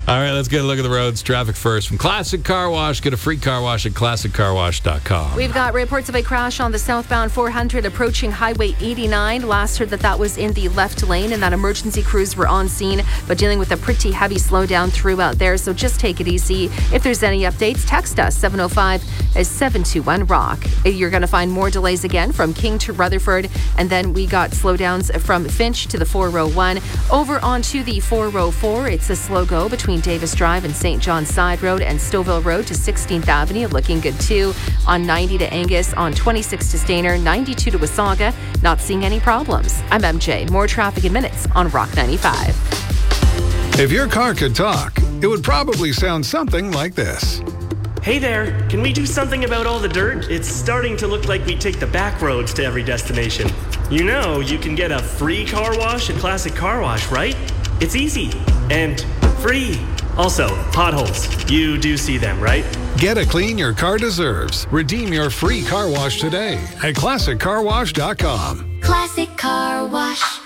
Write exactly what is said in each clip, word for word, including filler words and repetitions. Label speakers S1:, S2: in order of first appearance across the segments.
S1: All right, let's get a look at the roads. Traffic first from Classic Car Wash. Get a free car wash at classic car wash dot com.
S2: We've got reports of a crash on the southbound four hundred approaching Highway eighty-nine. Last heard that that was in the left lane and that emergency crews were on scene, but dealing with a pretty heavy slowdown throughout there. So just take it easy. If there's any updates, text us seven oh five seven two one rock. You're going to find more delays again from King to Rutherford, and then we got slowdowns from Finch to the four oh one. Over onto the four oh four, it's a slow go between Davis Drive and Saint John's Side Road and Stouffville Road to sixteenth Avenue. Looking good too. On ninety to Angus, on twenty-six to Stainer, ninety-two to Wasaga. Not seeing any problems. I'm M J. More traffic in minutes on Rock ninety-five.
S3: If your car could talk, it would probably sound something like this.
S4: Hey there, can we do something about all the dirt? It's starting to look like we take the back roads to every destination. You know, you can get a free car wash at Classic Car Wash, right? It's easy and free. Also, potholes. You do see them, right?
S3: Get a clean your car deserves. Redeem your free car wash today at classic car wash dot com.
S5: Classic Car Wash.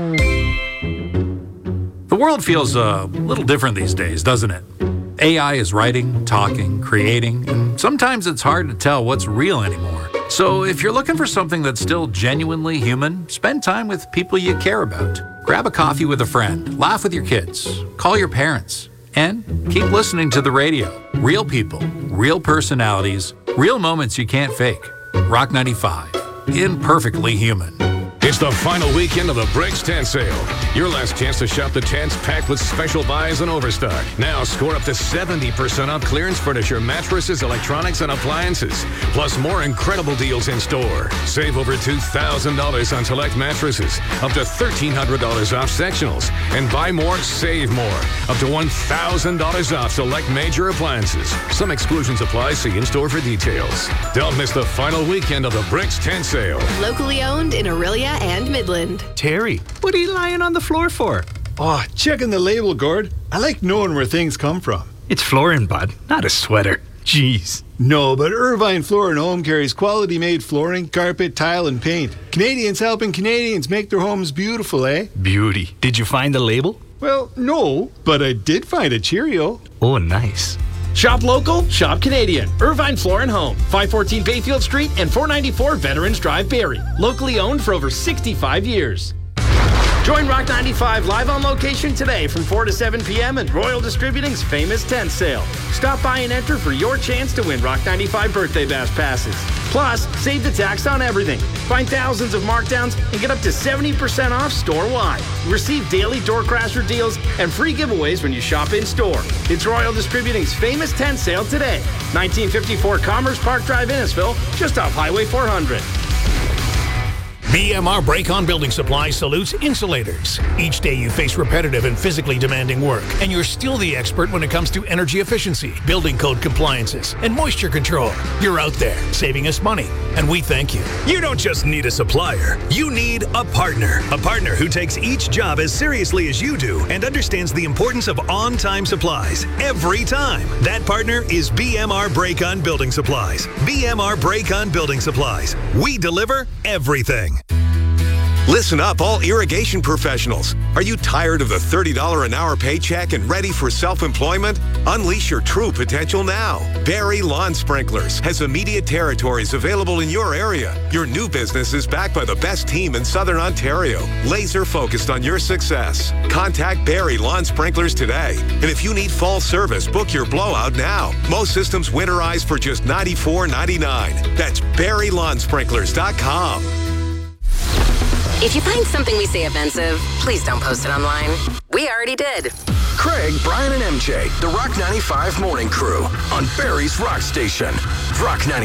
S1: The world feels a little different these days, doesn't it? A I is writing, talking, creating, and sometimes it's hard to tell what's real anymore. So if you're looking for something that's still genuinely human, spend time with people you care about. Grab a coffee with a friend, laugh with your kids, call your parents, and keep listening to the radio. Real people, real personalities, real moments you can't fake. Rock ninety-five, imperfectly human.
S6: It's the final weekend of the Bricks Tent Sale. Your last chance to shop the tents packed with special buys and overstock. Now score up to seventy percent off clearance furniture, mattresses, electronics, and appliances. Plus more incredible deals in store. Save over two thousand dollars on select mattresses. Up to thirteen hundred dollars off sectionals. And buy more, save more. Up to one thousand dollars off select major appliances. Some exclusions apply. See in-store for details. Don't miss the final weekend of the Bricks Tent Sale.
S7: Locally owned in Aurelia and Midland.
S8: Terry, what are you lying on the floor for?
S9: Oh, checking the label, Gord. I like knowing where things come from.
S8: It's flooring, bud, not a sweater. Jeez.
S9: No, but Irvine Floor and Home carries quality-made flooring, carpet, tile, and paint. Canadians helping Canadians make their homes beautiful, eh?
S8: Beauty. Did you find the label?
S9: Well, no, but I did find a Cheerio.
S8: Oh, nice.
S10: Shop local, shop Canadian. Irvine Floor and Home, five fourteen Bayfield Street and four ninety-four Veterans Drive, Barrie. Locally owned for over sixty-five years. Join Rock ninety-five live on location today from four to seven p.m. at Royal Distributing's famous tent sale. Stop by and enter for your chance to win Rock ninety-five birthday bash passes. Plus, save the tax on everything. Find thousands of markdowns and get up to seventy percent off store-wide. Receive daily door crasher deals and free giveaways when you shop in-store. It's Royal Distributing's famous tent sale today. nineteen fifty-four Commerce Park Drive, Innisfil, just off Highway four hundred.
S11: B M R Break-On Building Supply salutes insulators. Each day you face repetitive and physically demanding work, and you're still the expert when it comes to energy efficiency, building code compliances, and moisture control. You're out there saving us money, and we thank you.
S12: You don't just need a supplier, you need a partner. A partner who takes each job as seriously as you do and understands the importance of on-time supplies every time. That partner is B M R Break-On Building Supplies. B M R Break-On Building Supplies. We deliver everything.
S13: Listen up, all irrigation professionals. Are you tired of the thirty dollars an hour paycheck and ready for self-employment? Unleash your true potential now. Barrie Lawn Sprinklers has immediate territories available in your area. Your new business is backed by the best team in Southern Ontario, laser focused on your success. Contact Barrie Lawn Sprinklers today. And if you need fall service, book your blowout now. Most systems winterize for just ninety-four ninety-nine. That's barrie lawn sprinklers dot com.
S7: If you find something we say offensive, please don't post it online. We already did.
S14: Craig, Brian, and M J, the Rock ninety-five Morning Crew on Barrie's Rock Station. Rock ninety-five.